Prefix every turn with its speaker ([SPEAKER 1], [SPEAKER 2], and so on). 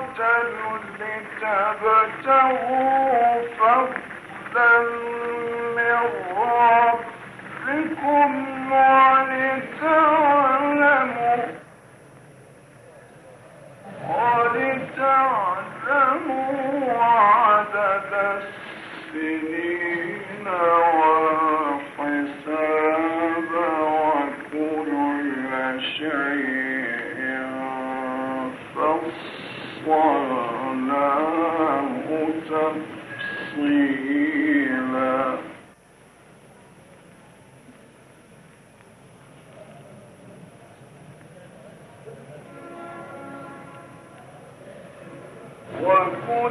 [SPEAKER 1] لتبتغوا فضلا من ربكم ولتعلموا عدد السنين والحساب وكل شيء فصلناه تفصيلا